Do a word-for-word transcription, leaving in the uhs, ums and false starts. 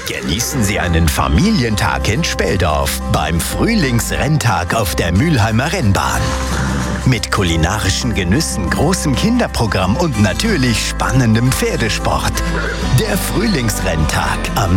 Genießen Sie einen Familientag in Speldorf beim Frühlingsrenntag auf der Mülheimer Rennbahn. Mit kulinarischen Genüssen, großem Kinderprogramm und natürlich spannendem Pferdesport. Der Frühlingsrenntag am